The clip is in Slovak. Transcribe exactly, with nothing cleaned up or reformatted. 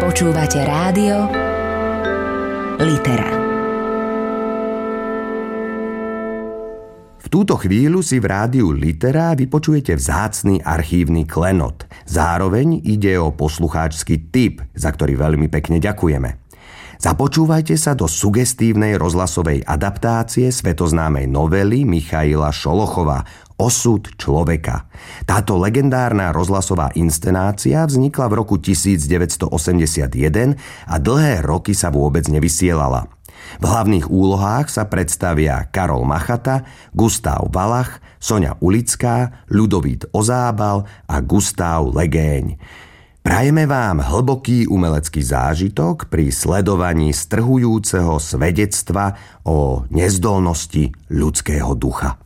Počúvate rádio Litera. V túto chvíľu si v rádiu Litera vypočujete vzácny archívny klenot. Zároveň ide o poslucháčsky tip, za ktorý veľmi pekne ďakujeme. Započúvajte sa do sugestívnej rozhlasovej adaptácie svetoznámej novely Michaila Šolochova Osud človeka. Táto legendárna rozhlasová inscenácia vznikla v roku devätnásťstoosemdesiatjeden a dlhé roky sa vôbec nevysielala. V hlavných úlohách sa predstavia Karol Machata, Gustav Valach, Soňa Ulická, Ľudovít Ozábal a Gustav Legéň. Prajeme vám hlboký umelecký zážitok pri sledovaní strhujúceho svedectva o nezdolnosti ľudského ducha.